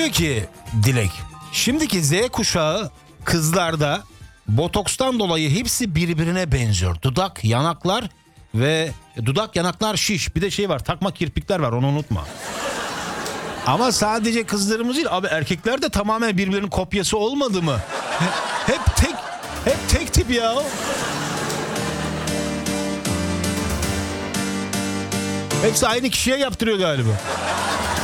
Diyor ki Dilek, şimdiki Z kuşağı kızlarda botokstan dolayı hepsi birbirine benziyor. Dudak, yanaklar ve dudak, yanaklar şiş. Bir de şey var, takma kirpikler var, onu unutma. Ama sadece kızlarımız değil abi, erkekler de tamamen birbirinin kopyası olmadı mı? Hep tek tip ya. Hepsi aynı kişiye yaptırıyor galiba.